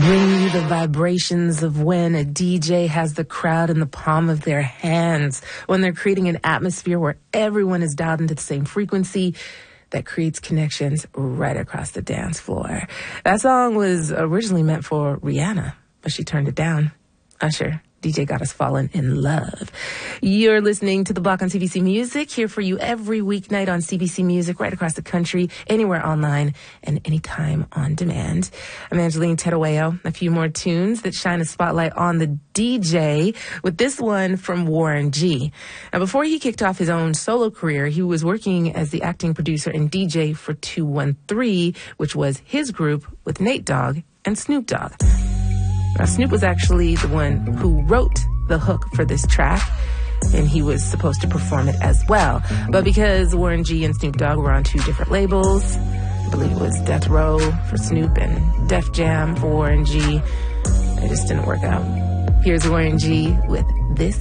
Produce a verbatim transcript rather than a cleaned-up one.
bring you the vibrations of when a D J has the crowd in the palm of their hands, when they're creating an atmosphere where everyone is dialed into the same frequency that creates connections right across the dance floor. That song was originally meant for Rihanna, but she turned it down. Usher, D J got us falling in love. You're listening to The Block on C B C Music, here for you every weeknight on C B C Music, right across the country, anywhere online, and anytime on demand. I'm Angeline Terueo. A few more tunes that shine a spotlight on the D J, with this one from Warren G. Now, before he kicked off his own solo career, he was working as the acting producer and D J for two one three, which was his group with Nate Dogg and Snoop Dogg. Now, Snoop was actually the one who wrote the hook for this track, and he was supposed to perform it as well. But because Warren G and Snoop Dogg were on two different labels, I believe it was Death Row for Snoop and Def Jam for Warren G, it just didn't work out. Here's Warren G with This